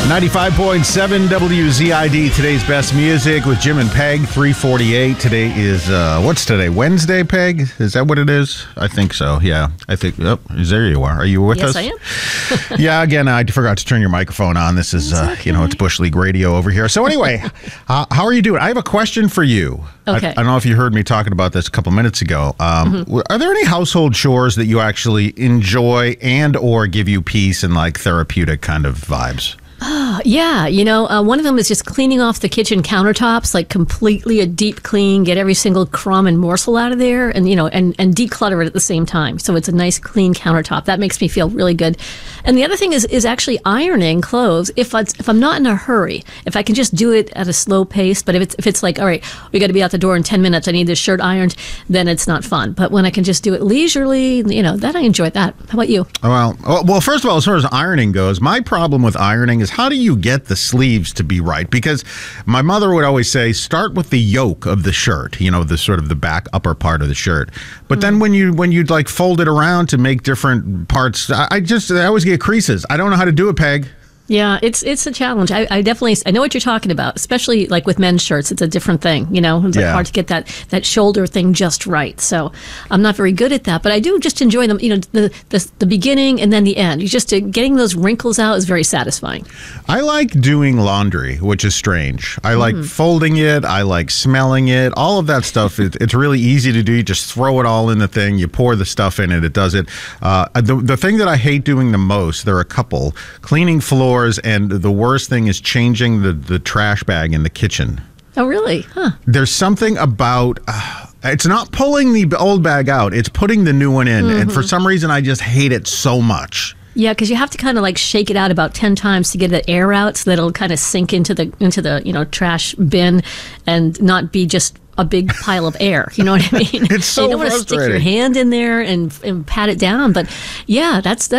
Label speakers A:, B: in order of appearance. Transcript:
A: 95.7 WZID, today's best music with Jim and Peg, 3:48. Today is, what's today? Wednesday, Peg? Is that what it is? I think so, yeah. I think, there you are. Are you with us?
B: Yes, I am.
A: Yeah, again, I forgot to turn your microphone on. This is, it's Bush League Radio over here. So anyway, how are you doing? I have a question for you.
B: Okay.
A: I don't know if you heard me talking about this a couple minutes ago. Are there any household chores that you actually enjoy and or give you peace and like therapeutic kind of vibes?
B: Yeah, one of them is just cleaning off the kitchen countertops, like completely a deep clean, get every single crumb and morsel out of there, and and declutter it at the same time. So it's a nice clean countertop. That makes me feel really good. And the other thing is actually ironing clothes. If I'm not in a hurry, if I can just do it at a slow pace. But if it's like, all right, we got to be out the door in 10 minutes. I need this shirt ironed. Then it's not fun. But when I can just do it leisurely, that I enjoy that. How about you?
A: Well, first of all, as far as ironing goes, my problem with ironing is how do you get the sleeves to be right? Because my mother would always say, start with the yoke of the shirt, the sort of the back upper part of the shirt. But then when you like fold it around to make different parts, I always get creases. I don't know how to do it, Peg.
B: Yeah, it's a challenge. I definitely know what you're talking about, especially like with men's shirts. It's a different thing, It's hard to get that shoulder thing just right. So I'm not very good at that, but I do just enjoy them. The beginning and then the end. Getting those wrinkles out is very satisfying.
A: I like doing laundry, which is strange. I like folding it. I like smelling it. All of that stuff. It's really easy to do. You just throw it all in the thing. You pour the stuff in it. It does it. The thing that I hate doing the most, there are a couple, cleaning floors. And the worst thing is changing the trash bag in the kitchen.
B: Oh, really? Huh.
A: There's something about, it's not pulling the old bag out, it's putting the new one in. And for some reason, I just hate it so much.
B: Yeah, because you have to kind of like shake it out about 10 times to get the air out so that it'll kind of sink into the trash bin and not be just a big pile of air. You know what I mean?
A: It's so
B: you don't want to stick your hand in there and pat it down. But yeah, that's